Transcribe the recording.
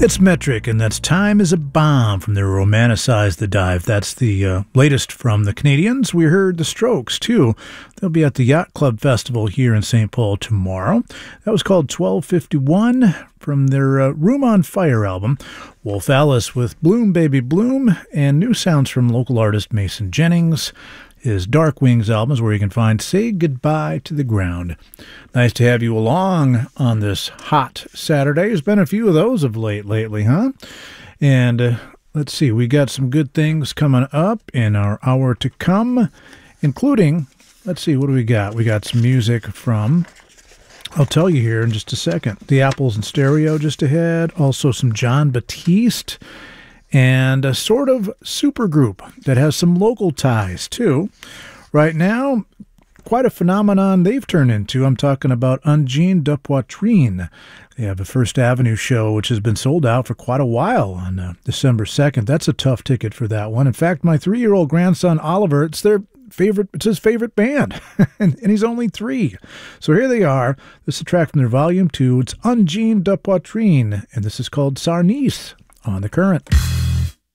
It's Metric, and that's Time is a Bomb from their Romanticize the Dive. That's the latest from the Canadians. We heard The Strokes, too. They'll be at the Yacht Club Festival here in St. Paul tomorrow. That was called 1251 from their Room on Fire album. Wolf Alice with Bloom Baby Bloom, and new sounds from local artist Mason Jennings. His Dark Wings album is where you can find Say Goodbye to the Ground. Nice to have you along on this hot Saturday. There's been a few of those of lately, huh? And let's see, we got some good things coming up in our hour to come, including, let's see, what do we got? We got some music from, I'll tell you here in just a second, The Apples in Stereo just ahead, also some John Batiste, and a sort of supergroup that has some local ties, too. Right now, quite a phenomenon they've turned into. I'm talking about Ungine de Poitrine. They have a First Avenue show, which has been sold out for quite a while on December 2nd. That's a tough ticket for that one. In fact, my 3-year-old grandson, Oliver, it's his favorite band, and he's only 3. So here they are. This is a track from their Volume 2. It's Ungine de Poitrine, and this is called Sarnice on The Current.